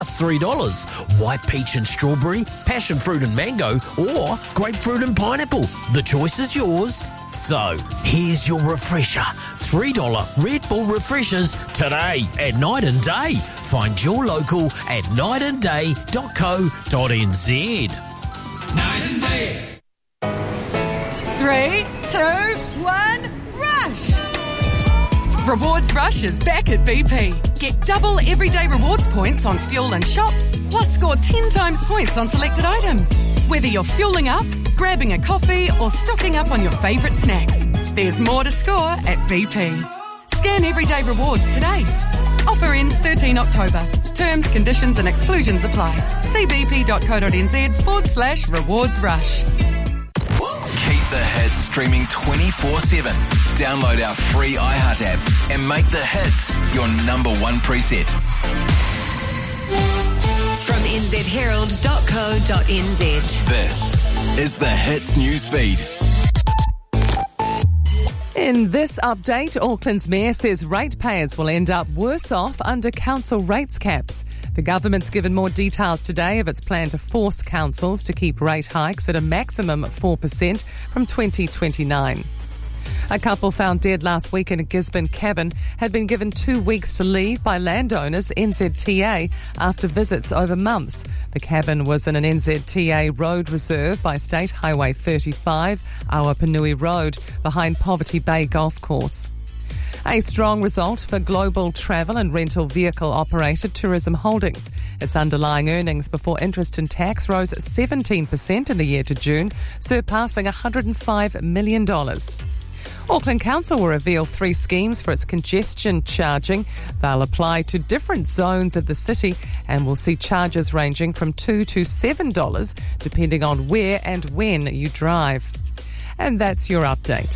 $3. White peach and strawberry, passion fruit and mango, or grapefruit and pineapple. The choice is yours. So, here's your refresher. $3 Red Bull refreshers today at Night and Day. Find your local at nightandday.co.nz. Night and Day. 3, 2, 1, rush! Rewards Rush is back at BP. Get double everyday rewards points on fuel and shop, plus score 10 times points on selected items. Whether you're fueling up, grabbing a coffee, or stocking up on your favourite snacks, there's more to score at BP. Scan everyday rewards today. Offer ends 13 October. Terms, conditions and exclusions apply. See bp.co.nz/rewards rush. Keep the hits streaming 24/7. Download our free iHeart app and make the hits your number one preset. From nzherald.co.nz. This is the Hits newsfeed. In this update, Auckland's mayor says ratepayers will end up worse off under council rates caps. The government's given more details today of its plan to force councils to keep rate hikes at a maximum of 4% from 2029. A couple found dead last week in a Gisborne cabin had been given 2 weeks to leave by landowners NZTA after visits over months. The cabin was in an NZTA road reserve by State Highway 35, Awapanui Road, behind Poverty Bay Golf Course. A strong result for global travel and rental vehicle operator Tourism Holdings. Its underlying earnings before interest and tax rose 17% in the year to June, surpassing $105 million. Auckland Council will reveal 3 schemes for its congestion charging. They'll apply to different zones of the city and will see charges ranging from $2 to $7 depending on where and when you drive. And that's your update.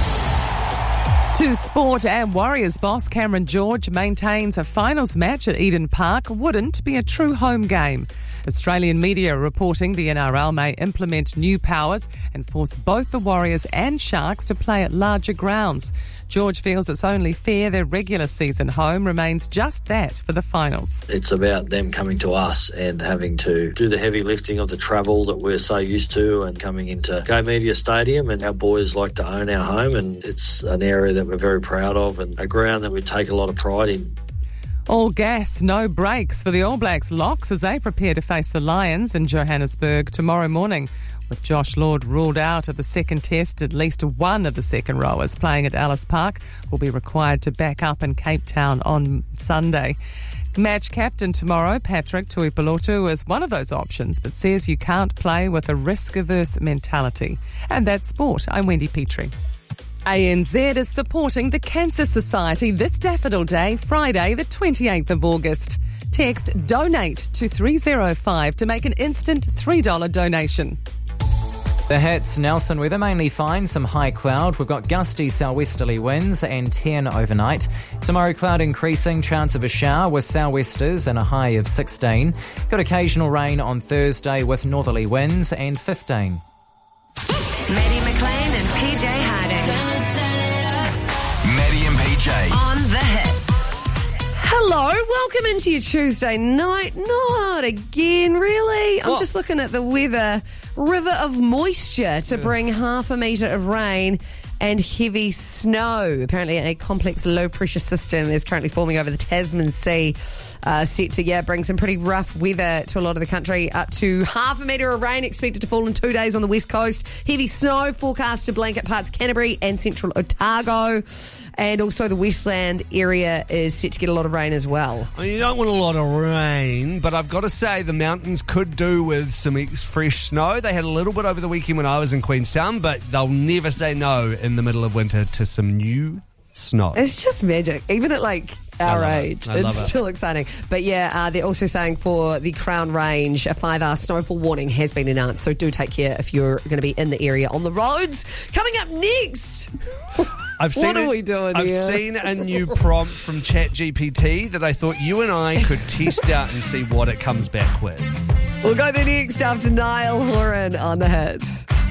To sport, and Warriors boss Cameron George maintains a finals match at Eden Park wouldn't be a true home game. Australian media are reporting the NRL may implement new powers and force both the Warriors and Sharks to play at larger grounds. George feels it's only fair their regular season home remains just that for the finals. It's about them coming to us and having to do the heavy lifting of the travel that we're so used to and coming into Go Media Stadium, and our boys like to own our home, and it's an area that we're very proud of and a ground that we take a lot of pride in. All gas, no brakes for the All Blacks locks as they prepare to face the Lions in Johannesburg tomorrow morning. With Josh Lord ruled out of the second test, at least one of the second rowers playing at Ellis Park will be required to back up in Cape Town on Sunday. Match captain tomorrow, Patrick Tuipulotu, is one of those options, but says you can't play with a risk-averse mentality. And that's sport. I'm Wendy Petrie. ANZ is supporting the Cancer Society this Daffodil Day, Friday the 28th of August. Text DONATE to 305 to make an instant $3 donation. The hits, Nelson weather, mainly fine, some high cloud. We've got gusty southwesterly winds and 10 overnight. Tomorrow, cloud increasing, chance of a shower with southwesters and a high of 16. Got occasional rain on Thursday with northerly winds and 15. Maddie McLean and PJ Harding. Maddie and PJ. On the hits. Hello, welcome into your Tuesday night. Not again, really. I'm just looking at the weather. River of moisture to bring half a metre of rain and heavy snow. Apparently a complex low-pressure system is currently forming over the Tasman Sea, set to bring some pretty rough weather to a lot of the country. Up to half a metre of rain expected to fall in 2 days on the west coast. Heavy snow forecast to blanket parts of Canterbury and central Otago. And also the Westland area is set to get a lot of rain as well. Well, you don't want a lot of rain, but I've got to say the mountains could do with some fresh snow. They had a little bit over the weekend when I was in Queenstown, but they'll never say no in the middle of winter to some new snow. It's just magic, even at our age. It's still exciting. But they're also saying for the Crown Range, a 5-hour snowfall warning has been announced. So do take care if you're going to be in the area on the roads. Coming up next. What are we doing I've here? seen a new prompt from ChatGPT that I thought you and I could test out and see what it comes back with. We'll go there next after Niall Horan on the hits.